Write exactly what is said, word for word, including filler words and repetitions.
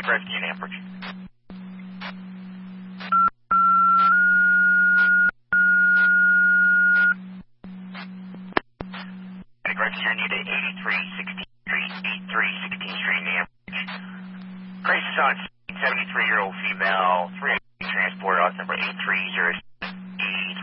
rescue in Amherst. Rescue need at eighty-three sixteenth Street, eighty-three sixteenth Street in Amherst. Crisis on seventy-three-year-old female, three transport, auth number eight three zero.